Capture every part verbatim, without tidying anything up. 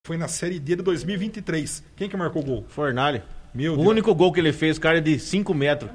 Foi na Série D de dois mil e vinte e três. Quem que marcou o gol? Fornalha. Meu o Deus. único gol que ele fez, cara, é de cinco metros.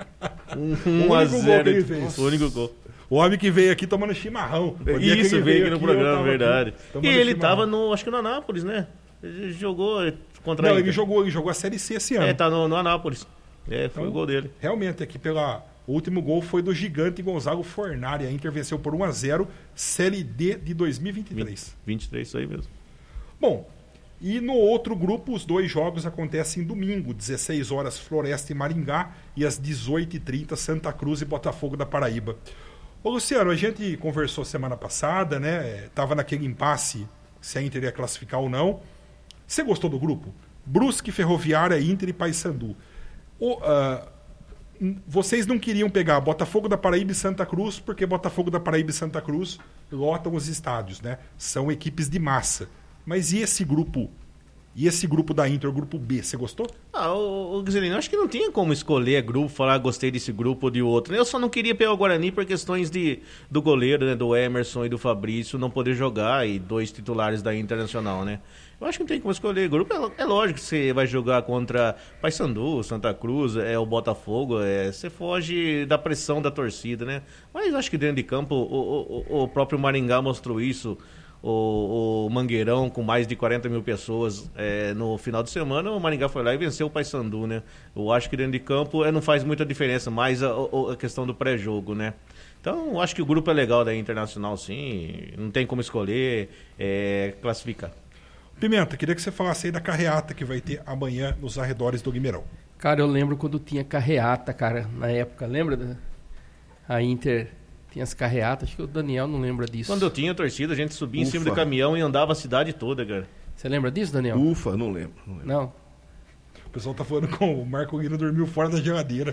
um a zero. O único gol. O homem que veio aqui tomando chimarrão. Isso, veio aqui no programa, verdade. Aqui, e ele chimarrão. tava no, acho que no Anápolis, né? Ele jogou contra Não, a ele jogou, ele jogou a Série C esse ano. É, tá no, no Anápolis. É, foi então, o gol dele. Realmente, aqui pela... O último gol foi do gigante Gonzago Fornari. A Inter venceu por um a zero, Série D de dois mil e vinte e três. vinte e três, isso aí mesmo. Bom, e no outro grupo, os dois jogos acontecem domingo, dezesseis horas Floresta e Maringá e às dezoito e trinta Santa Cruz e Botafogo da Paraíba. Ô Luciano, a gente conversou semana passada, né? Tava naquele impasse se a Inter ia classificar ou não. Você gostou do grupo? Brusque, Ferroviária, Inter e Paysandu. O, uh, vocês não queriam pegar Botafogo da Paraíba e Santa Cruz, porque Botafogo da Paraíba e Santa Cruz lotam os estádios, né? São equipes de massa. Mas e esse grupo? E esse grupo da Inter, o grupo B, você gostou? Ah, o, o Guzelino, acho que não tinha como escolher grupo, falar gostei desse grupo ou de outro. Eu só não queria pegar o Guarani por questões de, do goleiro, né, do Emerson e do Fabrício não poder jogar e dois titulares da Internacional, né? Eu acho que não tem como escolher grupo. É, é lógico que você vai jogar contra Paysandu, Santa Cruz, é o Botafogo, é, você foge da pressão da torcida, né? Mas acho que dentro de campo o, o, o próprio Maringá mostrou isso. O, o Mangueirão com mais de quarenta mil pessoas é, no final de semana, o Maringá foi lá e venceu o Paysandu, né? Eu acho que dentro de campo é, não faz muita diferença, mais a, a questão do pré-jogo, né? Então, eu acho que o grupo é legal da Internacional, sim, não tem como escolher, é, classificar. Pimenta, queria que você falasse aí da carreata que vai ter amanhã nos arredores do Guimerão. Cara, eu lembro quando tinha carreata, cara, na época, lembra? Da... A Inter... Tinha as carreatas, acho que o Daniel não lembra disso. Quando eu tinha torcida, a gente subia Ufa. em cima do caminhão e andava a cidade toda, cara. Você lembra disso, Daniel? Ufa, não lembro. Não. Lembro. Não. O pessoal tá falando com o Marco Guino dormiu fora da geladeira.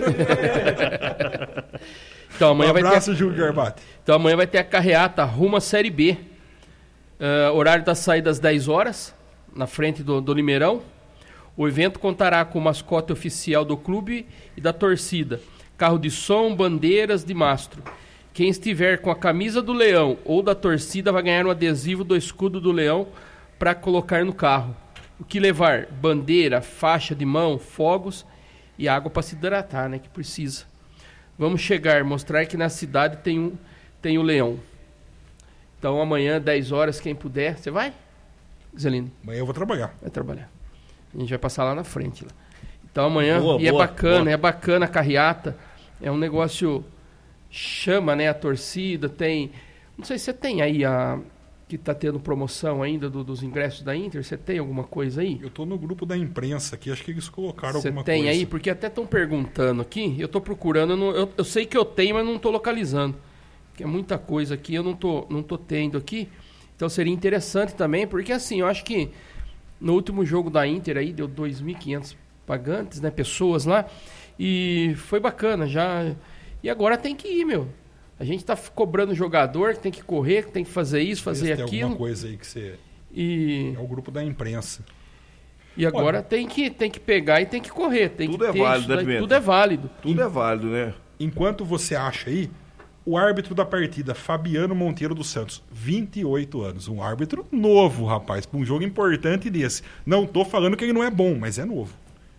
Então, amanhã um vai abraço, ter... Júlio Garbati. Então amanhã vai ter a carreata rumo à Série B. Uh, horário da saída às dez horas, na frente do, do Limeirão. O evento contará com o mascote oficial do clube e da torcida. Carro de som, bandeiras de mastro. Quem estiver com a camisa do Leão ou da torcida vai ganhar um adesivo do escudo do Leão para colocar no carro. O que levar? Bandeira, faixa de mão, fogos e água para se hidratar, né? Que precisa. Vamos chegar, mostrar que na cidade tem, um, tem o Leão. Então amanhã, dez horas, quem puder. Você vai, Zelino? Amanhã eu vou trabalhar. Vai trabalhar. A gente vai passar lá na frente. Lá. Então amanhã, boa, e boa, é bacana, boa. é bacana a carreata. É um negócio... Chama, né, a torcida, tem... Não sei se você tem aí a... Que está tendo promoção ainda do, dos ingressos da Inter. Você tem alguma coisa aí? Eu tô no grupo da imprensa aqui, acho que eles colocaram Você alguma tem coisa. aí? Porque até estão perguntando aqui. Eu estou procurando, eu, não, eu, eu sei que eu tenho, mas não estou localizando. Porque é muita coisa aqui, eu não tô, não tô tendo aqui. Então seria interessante também, porque assim, eu acho que no último jogo da Inter aí deu dois mil e quinhentos pagantes, né, pessoas lá. E foi bacana, já... E agora tem que ir, meu. A gente tá cobrando jogador, que tem que correr, que tem que fazer isso, fazer tem aquilo. alguma coisa aí que você... E, É o grupo da imprensa. e agora Olha, tem que, tem que pegar e tem que correr. Tem tudo que é ter válido, isso né, daí, Pimenta? tudo é válido. Tudo é válido, né? Enquanto você acha aí, o árbitro da partida, Fabiano Monteiro dos Santos, vinte e oito anos. Um árbitro novo, rapaz, para um jogo importante desse. Não tô falando que ele não é bom, mas é novo.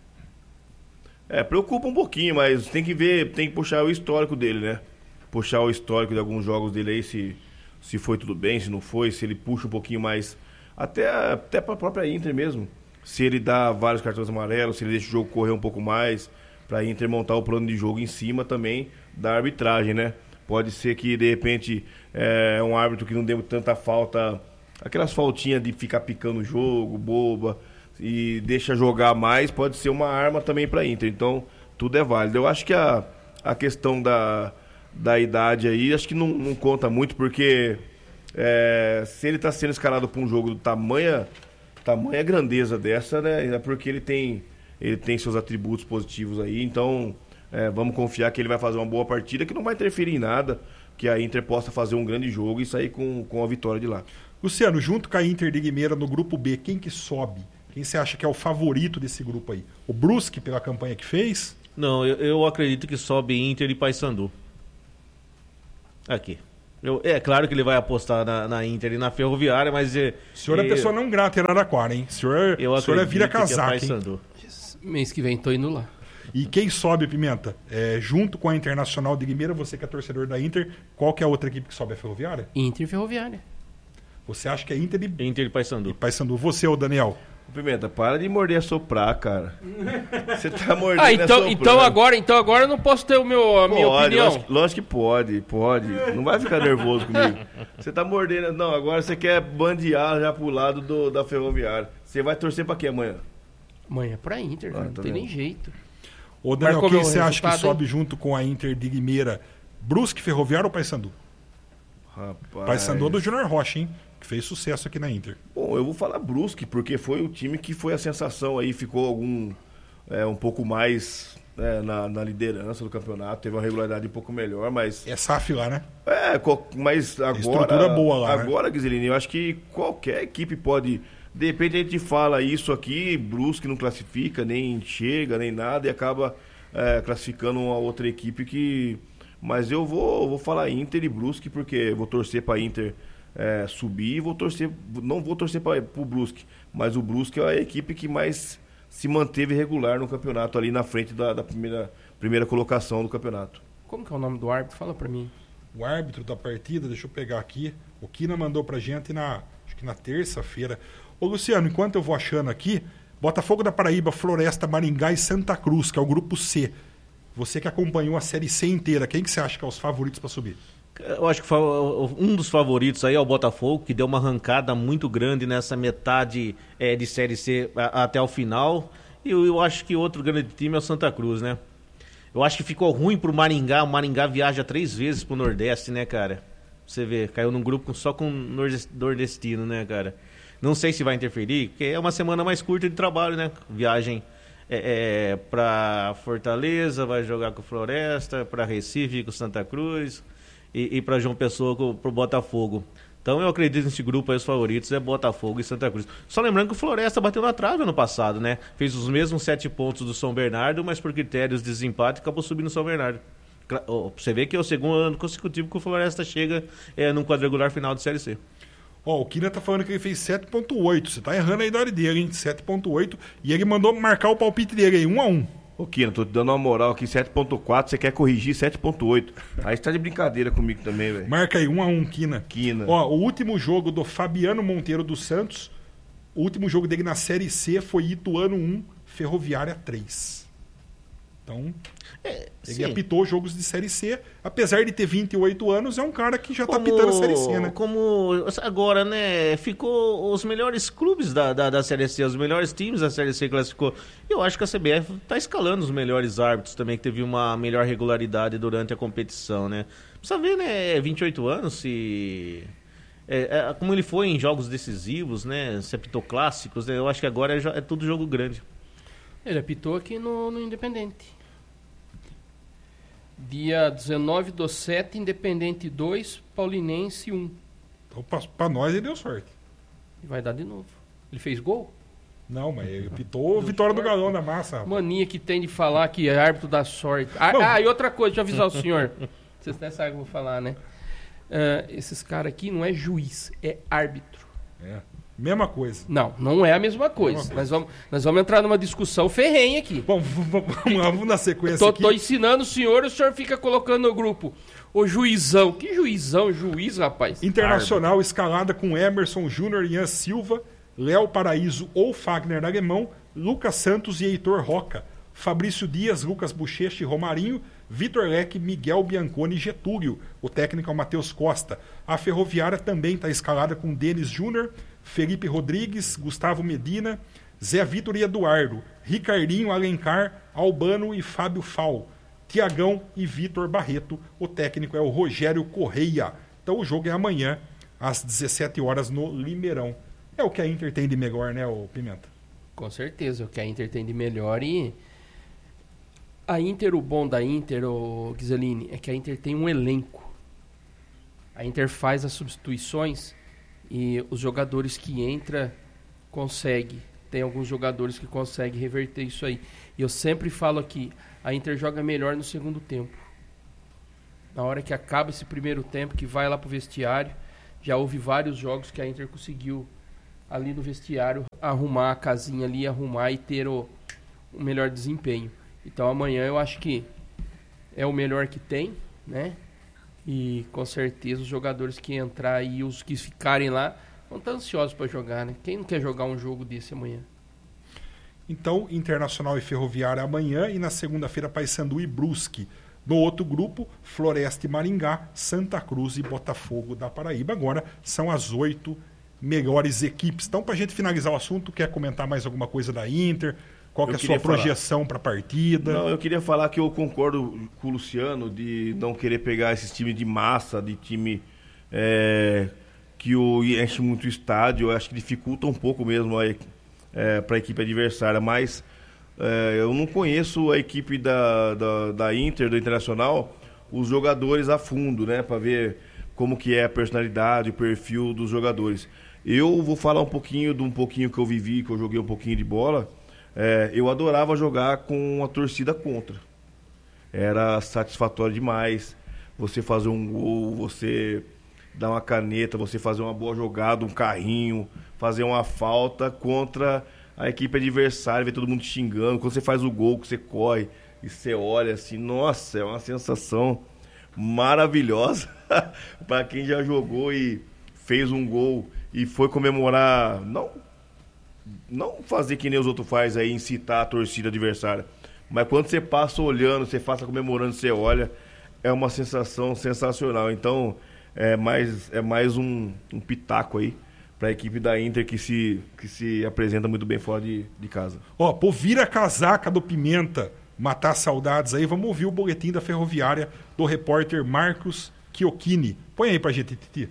É, preocupa um pouquinho, mas tem que ver, tem que puxar o histórico dele, né? Puxar o histórico de alguns jogos dele aí, se, se foi tudo bem, se não foi, se ele puxa um pouquinho mais, até, até pra própria Inter mesmo. Se ele dá vários cartões amarelos, se ele deixa o jogo correr um pouco mais, pra Inter montar o plano de jogo em cima também da arbitragem, né? Pode ser que, de repente, é um árbitro que não deu tanta falta, aquelas faltinhas de ficar picando o jogo, boba, e deixa jogar mais, pode ser uma arma também para Inter. Então, tudo é válido. Eu acho que a, a questão da, da idade aí, acho que não, não conta muito, porque é, se ele está sendo escalado para um jogo do tamanha, tamanha grandeza dessa, né, é porque ele tem, ele tem seus atributos positivos aí. Então, é, vamos confiar que ele vai fazer uma boa partida, que não vai interferir em nada, que a Inter possa fazer um grande jogo e sair com, com a vitória de lá. Luciano, junto com a Inter de Limeira no grupo B, quem que sobe? Quem você acha que é o favorito desse grupo aí? O Brusque, pela campanha que fez? Não, eu, eu acredito que sobe Inter e Paysandu. Aqui. Eu, é claro que ele vai apostar na, na Inter e na Ferroviária, mas... É, o senhor é é, pessoa não grata em Araraquara, hein? O senhor, eu o senhor é vira acredito que é casaca, hein? Paysandu. Mês que vem tô indo lá. E quem sobe, Pimenta? É, junto com a Internacional de Limeira, você que é torcedor da Inter, qual que é a outra equipe que sobe? A Ferroviária? Inter e Ferroviária. Você acha que é Inter e, Inter e e Paysandu. Paysandu? Você, ô Daniel? Pimenta, para de morder a soprar, cara. Você tá mordendo Ah, então, a então, agora, então agora eu não posso ter o meu, a minha Pode, opinião. lógico, lógico que pode, pode. Não vai ficar nervoso comigo. Você tá mordendo. Não, agora você quer bandear já pro lado do, da Ferroviária. Você vai torcer pra quê amanhã? Amanhã pra Inter, Ah, cara, tá não tem vendo. nem jeito. Ô, Daniel, Marcou quem meu você acha que resultado, sobe junto com a Inter de Limeira? Brusque, Ferroviária ou Paysandu? Rapaz. Paysandu do Júnior Rocha, hein? Que fez sucesso aqui na Inter. Bom, eu vou falar Brusque, porque foi o time que foi a sensação aí, ficou algum é, um pouco mais é, na, na liderança do campeonato, teve uma regularidade um pouco melhor, mas... É S A F lá, né? É, co- mas agora... Estrutura boa lá, né? Agora, Guizelini, eu acho que qualquer equipe pode... De repente a gente fala isso aqui, Brusque não classifica, nem chega, nem nada, e acaba é, classificando uma outra equipe que... Mas eu vou, vou falar Inter e Brusque, porque eu vou torcer para Inter é, subir e vou torcer... Não vou torcer para o Brusque, mas o Brusque é a equipe que mais se manteve regular no campeonato, ali na frente da, da primeira, primeira colocação do campeonato. Como que é o nome do árbitro? Fala pra mim. O árbitro da partida, deixa eu pegar aqui. O Kina mandou pra gente na, acho que na terça-feira. Ô Luciano, enquanto eu vou achando aqui, Botafogo da Paraíba, Floresta, Maringá e Santa Cruz, que é o grupo C. Você que acompanhou a Série C inteira, quem que você acha que é os favoritos para subir? Eu acho que um dos favoritos aí é o Botafogo, que deu uma arrancada muito grande nessa metade é, de Série C a, até o final. E eu, eu acho que outro grande time é o Santa Cruz, né? Eu acho que ficou ruim pro Maringá. O Maringá viaja três vezes pro Nordeste, né, cara? Você vê, caiu num grupo só com nordestino, né, cara? Não sei se vai interferir, porque é uma semana mais curta de trabalho, né? Viagem é, é, pra Fortaleza, vai jogar com Floresta, pra Recife com Santa Cruz e, e pra João Pessoa com, pro Botafogo. Então eu acredito nesse grupo aí, os favoritos é Botafogo e Santa Cruz. Só lembrando que o Floresta bateu na trave ano passado, né? Fez os mesmos sete pontos do São Bernardo, mas por critérios de desempate acabou subindo o São Bernardo. Você vê que é o segundo ano consecutivo que o Floresta chega é, num quadrangular final de Série C. Ó, o Kina tá falando que ele fez sete ponto oito. Você tá errando a idade dele, hein? sete ponto oito. E ele mandou marcar o palpite dele aí, um a um. Ô, Kina, tô te dando uma moral aqui, sete ponto quatro, você quer corrigir sete ponto oito. Aí você tá de brincadeira comigo também, velho. Marca aí, um a um, Kina. Kina. Ó, o último jogo do Fabiano Monteiro dos Santos, o último jogo dele na Série C foi Ituano um, Ferroviária três. Então, É, ele sim. apitou jogos de Série C. Apesar de ter vinte e oito anos, é um cara que já tá Como- apitando a Série C, né? Como agora, né? Ficou os melhores clubes da, da, da Série C, os melhores times da Série C classificou. Eu acho que a C B F tá escalando os melhores árbitros também, que teve uma melhor regularidade durante a competição, né? Precisa ver, né? vinte e oito anos, se. É, é, como ele foi em jogos decisivos, né? Se apitou clássicos, né? Eu acho que agora é, jo- é tudo jogo grande. Ele apitou aqui no, no Independente. Dia dezenove do sete, Independente dois, Paulinense um. Então, pra, pra nós, ele deu sorte. E vai dar de novo. Ele fez gol? Não, mas ele apitou vitória do Galão da Massa. rapaz. Mania que tem de falar que é árbitro da sorte. Ah, Bom. ah, e outra coisa, deixa eu avisar o senhor. Vocês até sabem o que eu vou falar, né? Ah, esses caras aqui não é juiz, é árbitro. É. Mesma coisa. Não, não é a mesma coisa. Mesma coisa. Nós, vamos, nós vamos entrar numa discussão ferrenha aqui. Bom, v- v- vamos lá, vamos na sequência Tô, aqui. tô ensinando o senhor, o senhor fica colocando no grupo. Ô juizão, que juizão, juiz, rapaz? Internacional escalada com Emerson Júnior, Ian Silva, Léo Paraíso ou Fagner Alemão, Lucas Santos e Heitor Roca, Fabrício Dias, Lucas Bochecha e Romarinho, Vitor Leque, Miguel Bianconi e Getúlio. O técnico é o Matheus Costa. A Ferroviária também está escalada com Denis Júnior, Felipe Rodrigues, Gustavo Medina, Zé Vitor e Eduardo, Ricardinho, Alencar, Albano e Fábio Fal, Tiagão e Vitor Barreto. O técnico é o Rogério Correia. Então o jogo é amanhã, às dezessete horas, no Limeirão. É o que a Inter tem de melhor, né, ô Pimenta? Com certeza, o que a Inter tem de melhor. E a Inter, o bom da Inter, o Ghiseline, é que a Inter tem um elenco. A Inter faz as substituições e os jogadores que entram conseguem. Tem alguns jogadores que conseguem reverter isso aí. E eu sempre falo aqui, a Inter joga melhor no segundo tempo. Na hora que acaba esse primeiro tempo, que vai lá pro vestiário, já houve vários jogos que a Inter conseguiu ali no vestiário arrumar a casinha ali, arrumar e ter o, o melhor desempenho. Então amanhã eu acho que é o melhor que tem, né? E com certeza os jogadores que entrar e os que ficarem lá vão estar ansiosos para jogar, né? Quem não quer jogar um jogo desse amanhã? Então, Internacional e Ferroviária amanhã e na segunda-feira Paysandu e Brusque. No outro grupo, Floresta e Maringá, Santa Cruz e Botafogo da Paraíba. Agora são as oito melhores equipes. Então, para a gente finalizar o assunto, quer comentar mais alguma coisa da Inter? Qual que é a sua projeção para a partida? Não, eu queria falar que eu concordo com o Luciano de não querer pegar esses times de massa, de time é, que o enche muito o estádio. Eu acho que dificulta um pouco mesmo a, é, para a equipe adversária, mas é, eu não conheço a equipe da, da, da Inter, do Internacional, os jogadores a fundo, né, para ver como que é a personalidade, o perfil dos jogadores. Eu vou falar um pouquinho de um pouquinho que eu vivi, que eu joguei um pouquinho de bola. É, eu adorava jogar com a torcida contra. Era satisfatório demais. Você fazer um gol, você dar uma caneta, você fazer uma boa jogada, um carrinho, fazer uma falta contra a equipe adversária, ver todo mundo xingando. Quando você faz o gol, que você corre e você olha assim, nossa, é uma sensação maravilhosa para quem já jogou e fez um gol e foi comemorar, não, não fazer que nem os outros fazem aí, incitar a torcida adversária, mas quando você passa olhando, você passa comemorando, você olha, é uma sensação sensacional. Então é mais, é mais um, um pitaco aí para a equipe da Inter que se, que se apresenta muito bem fora de, de casa. Ó, pô, vira a casaca do Pimenta, matar saudades aí. Vamos ouvir o boletim da Ferroviária do repórter Marcos Chiocchini. Põe aí pra gente, Titi.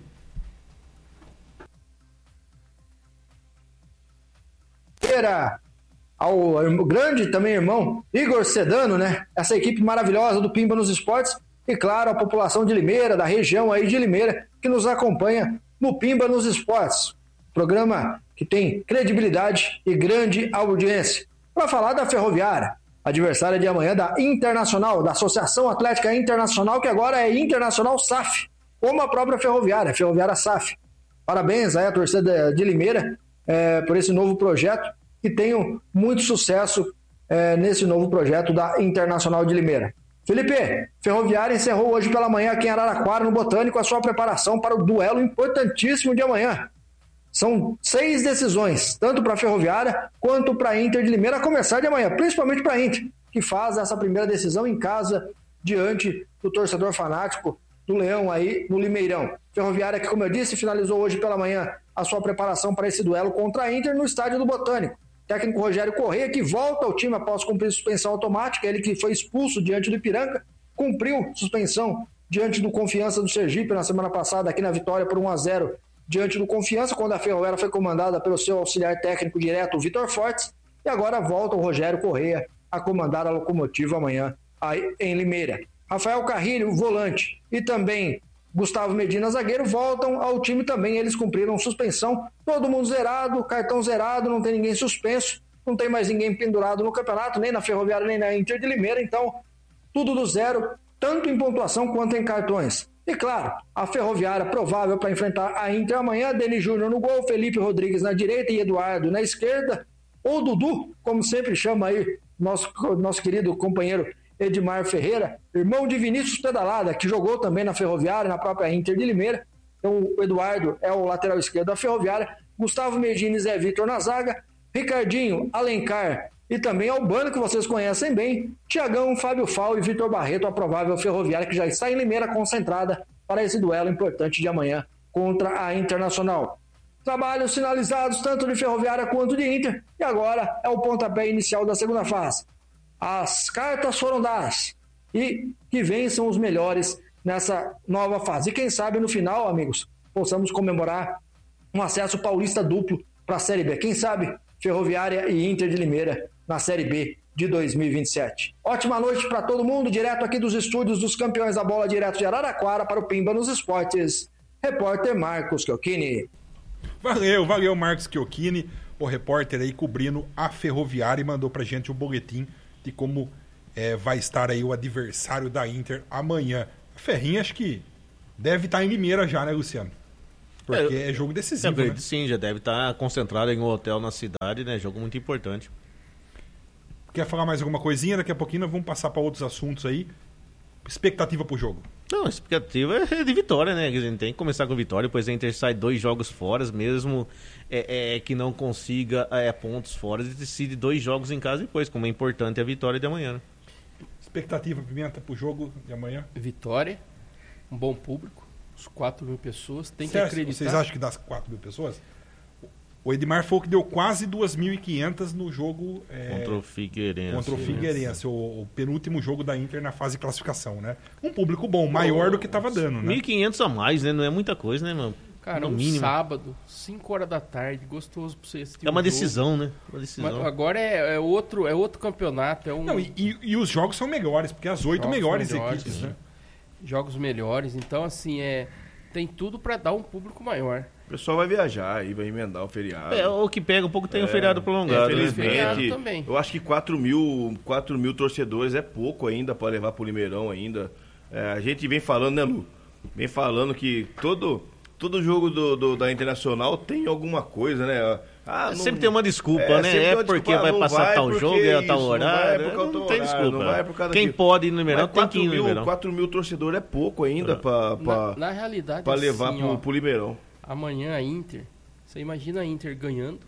Ao grande também irmão Igor Sedano, né? Essa equipe maravilhosa do Pimba nos Esportes e, claro, a população de Limeira, da região aí de Limeira, que nos acompanha no Pimba nos Esportes. Programa que tem credibilidade e grande audiência. Para falar da Ferroviária, adversária de amanhã da Internacional, da Associação Atlética Internacional, que agora é Internacional S A F, como a própria Ferroviária, Ferroviária S A F. Parabéns aí à torcida de Limeira é, por esse novo projeto e tenham muito sucesso é, nesse novo projeto da Internacional de Limeira. Felipe, Ferroviária encerrou hoje pela manhã aqui em Araraquara, no Botânico, a sua preparação para o duelo importantíssimo de amanhã. São seis decisões, tanto para a Ferroviária quanto para a Inter de Limeira, a começar de amanhã, principalmente para a Inter, que faz essa primeira decisão em casa, diante do torcedor fanático do Leão aí no Limeirão. Ferroviária que, como eu disse, finalizou hoje pela manhã a sua preparação para esse duelo contra a Inter no estádio do Botânico. Técnico Rogério Corrêa, que volta ao time após cumprir suspensão automática, ele que foi expulso diante do Ipiranga, cumpriu suspensão diante do Confiança do Sergipe na semana passada, aqui na vitória por um a zero diante do Confiança, quando a Ferroviária foi comandada pelo seu auxiliar técnico direto, o Vitor Fortes, e agora volta o Rogério Corrêa a comandar a Locomotiva amanhã aí em Limeira. Rafael Carrilho, volante, e também Gustavo Medina, zagueiro, voltam ao time também. Eles cumpriram suspensão, todo mundo zerado, cartão zerado, não tem ninguém suspenso, não tem mais ninguém pendurado no campeonato, nem na Ferroviária, nem na Inter de Limeira, então tudo do zero, tanto em pontuação quanto em cartões. E claro, a Ferroviária provável para enfrentar a Inter amanhã, Denis Júnior no gol, Felipe Rodrigues na direita e Eduardo na esquerda, ou Dudu, como sempre chama aí nosso, nosso querido companheiro Edmar Ferreira, irmão de Vinícius Pedalada, que jogou também na Ferroviária, na própria Inter de Limeira. Então o Eduardo é o lateral esquerdo da Ferroviária, Gustavo Medina e Zé Vitor na zaga, Ricardinho, Alencar e também Albano, que vocês conhecem bem, Tiagão, Fábio Fal e Vitor Barreto, a provável Ferroviária que já está em Limeira concentrada para esse duelo importante de amanhã contra a Internacional. Trabalhos sinalizados tanto de Ferroviária quanto de Inter, e agora é o pontapé inicial da segunda fase. As cartas foram dadas e que vençam os melhores nessa nova fase. E quem sabe no final, amigos, possamos comemorar um acesso paulista duplo para a Série B. Quem sabe Ferroviária e Inter de Limeira na Série B de dois mil e vinte e sete. Ótima noite para todo mundo, direto aqui dos estúdios dos Campeões da Bola, direto de Araraquara para o Pimba nos Esportes. Repórter Marcos Chiocchini. Valeu, valeu Marcos Chiocchini, o repórter aí cobrindo a Ferroviária, e mandou pra gente o boletim de como é, vai estar aí o adversário da Inter amanhã. Ferrinha acho que deve estar em Limeira já, né, Luciano? Porque é, é jogo decisivo, acredito, né? Sim, já deve estar concentrado em um hotel na cidade, né? Jogo muito importante. Quer falar mais alguma coisinha? Daqui a pouquinho nós vamos passar para outros assuntos aí. Expectativa pro jogo. Não, a expectativa é de vitória, né? A gente tem que começar com vitória, depois a Inter sai dois jogos fora, mesmo é, é, que não consiga é, pontos fora, e decide dois jogos em casa depois, como é importante a vitória de amanhã. Né? Expectativa, Pimenta, pro jogo de amanhã? Vitória, um bom público, uns quatro mil pessoas, tem que Cê, acreditar. Vocês acham que dá quatro mil pessoas? O Edmar falou que deu quase duas mil e quinhentas no jogo... É, contra o Figueirense. Contra o Figueirense, o, o penúltimo jogo da Inter na fase de classificação, né? Um público bom, maior do que estava dando, né? mil e quinhentos a mais, né? Não é muita coisa, né, mano? Cara, no um mínimo. sábado, cinco horas da tarde, gostoso pra você assistir É uma um jogo. decisão, né? Uma decisão. Mas agora é, é, outro, é outro campeonato. É um... Não, e, e, e os jogos são melhores, porque as oito Jogos melhores, melhores, equipes, né? Jogos melhores, então assim, é, tem tudo pra dar um público maior. O pessoal vai viajar aí, vai emendar o feriado. É, o que pega um pouco tem o feriado prolongado. né? Feriado Infelizmente, também. eu acho que quatro mil, quatro mil torcedores é pouco ainda para levar pro Limeirão ainda. É, a gente vem falando, né, Lu? Vem falando que todo, todo jogo do, do- da Internacional tem alguma coisa, né? Ah, não- Sempre tem uma desculpa, É, né? sempre tem É uma porque desculpa, vai não passar vai tal porque jogo, é isso, tal não vai horário. por causa Não do tem horário, desculpa. não vai por causa Quem daquilo. pode ir no Limeirão Mas tem que ir no mil, Limeirão. quatro mil torcedores é pouco ainda para Na, na realidade, levar assim, pro, ó, pro Limeirão. amanhã a Inter, você imagina a Inter ganhando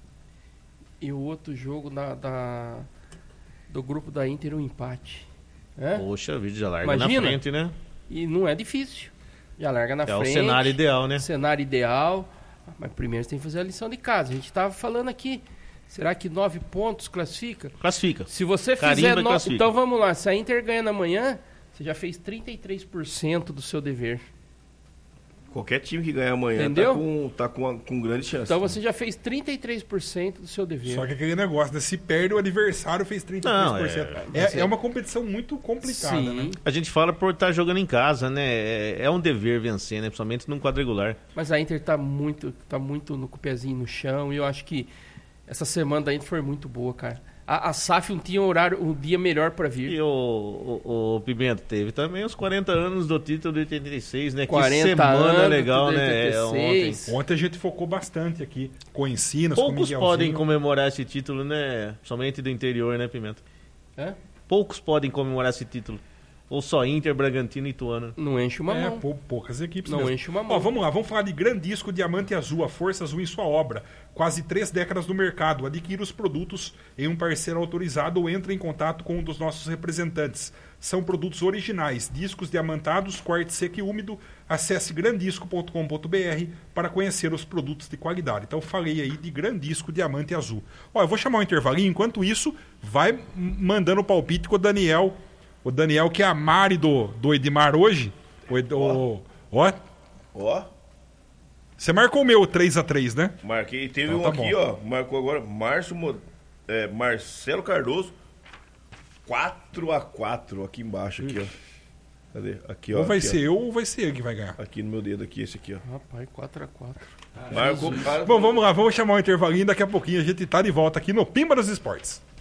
e o outro jogo da, da- do grupo da Inter um empate. É? Poxa vida, já larga Imagina. na frente, né? E não é difícil. Já larga na É o frente. cenário ideal, né? Cenário ideal. Mas primeiro você tem que fazer a lição de casa. A gente estava falando aqui. Será que nove pontos classifica? Classifica. Se você Carimba fizer e no... classifica. Então vamos lá. Se a Inter ganha amanhã, você já fez trinta e três por cento do seu dever. Qualquer time que ganhar amanhã Entendeu? tá, com, tá com, com grande chance. Então você já fez trinta e três por cento do seu dever. Só que aquele negócio, né? Se perde o adversário, fez trinta e três por cento. Não, é, é, é uma competição muito complicada, Sim, né? A gente fala por estar jogando em casa, né? É, é um dever vencer, né? Principalmente num quadrangular. mas a Inter tá muito, tá muito no com o pezinho no chão. E eu acho que essa semana da Inter foi muito boa, cara. A, a S A F não tinha um horário, um dia melhor para vir. E o, o, o Pimenta teve também os quarenta anos do título de oitenta e seis, né? quarenta que semana anos legal, de né? oitenta e Ontem. seis. Ontem a gente focou bastante aqui com Encinas, com Poucos Miguelzinho. podem comemorar esse título, né? Somente do interior, né, Pimenta? É? Poucos podem comemorar esse título. Ou só Inter, Bragantino e Ituano. Não enche uma É, mão. pou- poucas equipes Não mesmo. enche uma mão. Ó, vamos lá, vamos falar de Grandisco Diamante Azul, a força azul em sua obra. Quase três décadas no mercado. Adquira os produtos em um parceiro autorizado ou entre em contato com um dos nossos representantes. São produtos originais, discos diamantados, corte seco e úmido. Acesse grandisco ponto com ponto b r para conhecer os produtos de qualidade. Então falei aí de Grandisco Diamante Azul. Ó, eu vou chamar um intervalinho, enquanto isso, vai m- mandando o palpite com o Daniel. O Daniel, que é a Mari do, do Edmar hoje. O, Ed- o- ó, Ó, você marcou o meu três a três, né? marquei. Teve Então um tá aqui, bom. ó. Marcou agora Márcio, Mo- é, Marcelo Cardoso. quatro a quatro aqui embaixo, aqui, ó. Cadê? Aqui, ó. Ou vai aqui, ó. ser eu ou vai ser ele que vai ganhar. Aqui no meu dedo, aqui, esse aqui, ó. Rapaz, quatro a quatro. Marcou. Bom, vamos lá, vamos chamar o intervalinho. Daqui a pouquinho a gente tá de volta aqui no Pimba dos Esportes.